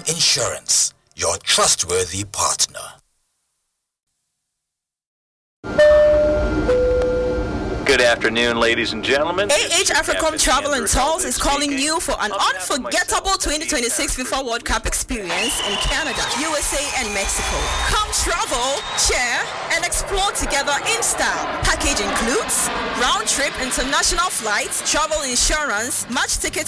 Insurance, your trustworthy partner. Good afternoon, ladies and gentlemen. AH Africom Travel and Tours is calling you for an unforgettable 2026 FIFA World Cup experience in Canada, USA, and Mexico. Come travel, share, and explore together in style. Package includes round-trip international flights, travel insurance, match tickets